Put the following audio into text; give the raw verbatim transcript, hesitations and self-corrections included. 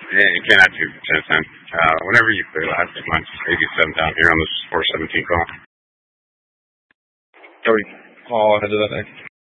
Yeah, you cannot do ten ten. Uh, whenever you clear that, mine's eighty-seven down here on this four seventeen call. Are we call ahead of that?